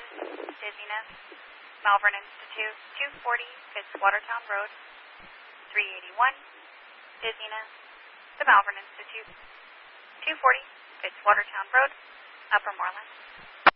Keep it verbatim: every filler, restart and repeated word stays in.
one, dizziness. Malvern Institute, two forty Fitzwatertown Road. three eighty-one, dizziness. The Malvern Institute, two forty Fitzwatertown Road, Upper Moreland.